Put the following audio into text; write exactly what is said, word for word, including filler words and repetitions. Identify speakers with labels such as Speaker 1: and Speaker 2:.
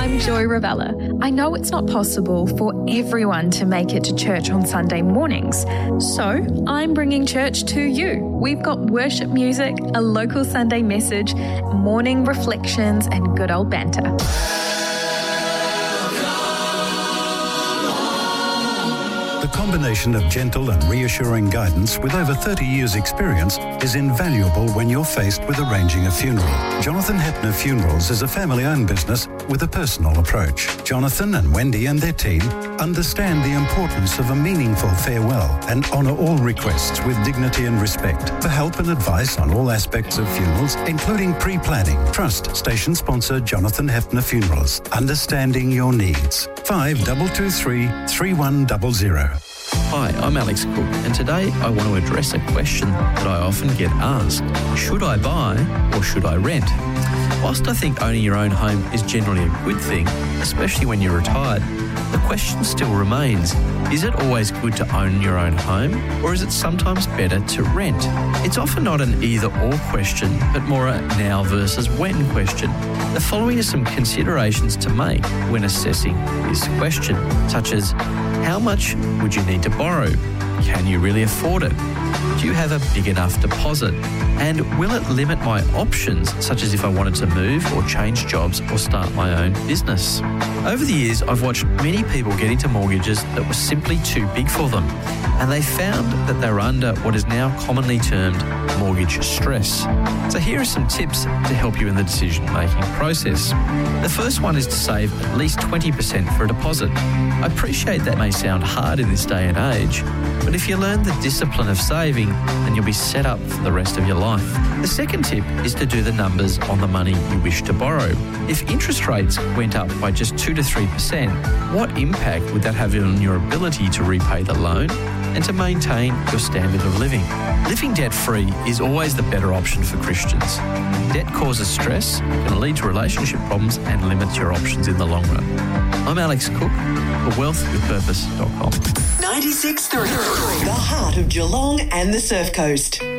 Speaker 1: I'm Joy Ravella. I know it's not possible for everyone to make it to church on Sunday mornings, so I'm bringing church to you. We've got worship music, a local Sunday message, morning reflections, and good old banter.
Speaker 2: The combination of gentle and reassuring guidance with over thirty years' experience is invaluable when you're faced with arranging a funeral. Jonathan Hepner Funerals is a family-owned business with a personal approach. Jonathan and Wendy and their team understand the importance of a meaningful farewell and honour all requests with dignity and respect. For help and advice on all aspects of funerals, including pre-planning, trust station sponsor Jonathan Hepner Funerals. Understanding your needs. five two two three, three one zero zero.
Speaker 3: Hi, I'm Alex Cook, and today I want to address a question that I often get asked. Should I buy or should I rent? Whilst I think owning your own home is generally a good thing, especially when you're retired, the question still remains, is it always good to own your own home, or is it sometimes better to rent? It's often not an either-or question, but more a now versus when question. The following are some considerations to make when assessing this question, such as, how much would you need to borrow? Can you really afford it? Do you have a big enough deposit? And will it limit my options, such as if I wanted to move or change jobs or start my own business? Over the years, I've watched many people get into mortgages that were simply too big for them, and they found that they were under what is now commonly termed mortgage stress. So here are some tips to help you in the decision-making process. The first one is to save at least twenty percent for a deposit. I appreciate that may sound hard in this day and age, but if you learn the discipline of saving, then you'll be set up for the rest of your life. The second tip is to do the numbers on the money you wish to borrow. If interest rates went up by just two to three percent, what impact would that have on your ability to repay the loan and to maintain your standard of living? Living debt-free is always the better option for Christians. Debt causes stress, can lead to relationship problems and limits your options in the long run. I'm Alex Cook for wealth with purpose dot com.
Speaker 4: ninety-six point three, the heart of Geelong and the Surf Coast.